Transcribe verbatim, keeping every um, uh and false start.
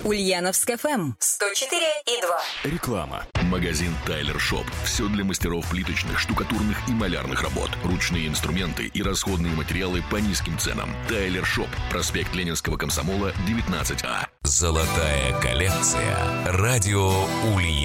Ульяновск эф эм сто четыре и два. Реклама. Магазин Тайлер Шоп. Все для мастеров плиточных, штукатурных и малярных работ. Ручные инструменты и расходные материалы по низким ценам. Тайлер Шоп. Проспект Ленинского комсомола, девятнадцать А. Золотая коллекция. Радио Ульяновск.